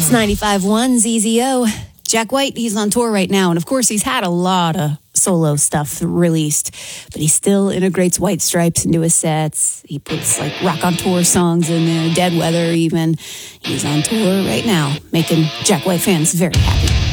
It's 95.1 ZZO. Jack White, he's on tour right now, and of course he's had a lot of solo stuff released, but he still integrates White Stripes into his sets. He puts like Rock on Tour songs in there, Dead Weather even. He's on tour right now, making Jack White fans very happy.